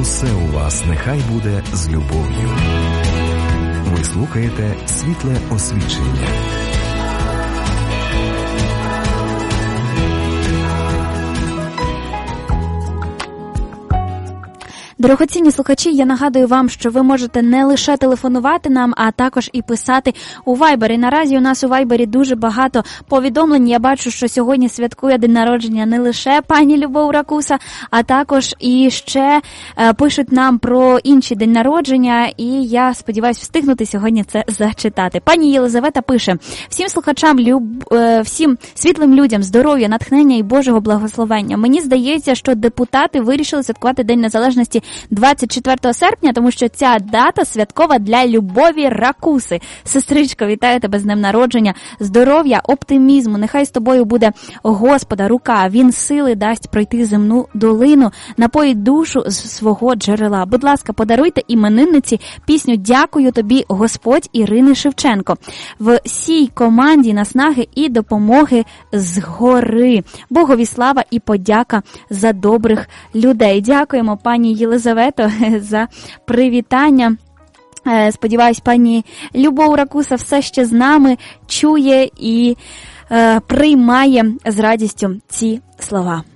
Усе у вас нехай буде з любов'ю. Ви слухаєте «Світле освічення». Дорогоцінні слухачі, я нагадую вам, що ви можете не лише телефонувати нам, а також і писати у Вайбері. Наразі у нас у Вайбері дуже багато повідомлень. Я бачу, що сьогодні святкує день народження не лише пані Любов Ракуса, а також і ще пишуть нам про інші день народження, і я сподіваюся встигнути сьогодні це зачитати. Пані Єлизавета пише: всім слухачам, всім світлим людям здоров'я, натхнення і Божого благословення. Мені здається, що депутати вирішили святкувати День Незалежності 24 серпня, тому що ця дата святкова для Любові Ракуси. Сестричко, вітаю тебе з днем народження, здоров'я, оптимізму, нехай з тобою буде Господа рука, він сили дасть пройти земну долину, напоїть душу з свого джерела. Будь ласка, подаруйте іменинниці пісню «Дякую тобі, Господь» Ірини Шевченко. Всій команді наснаги і допомоги згори. Богові слава і подяка за добрих людей. Дякуємо, пані Єлизавето, за привітання. Сподіваюсь, пані Любов Ракуса все ще з нами чує і приймає з радістю ці слова.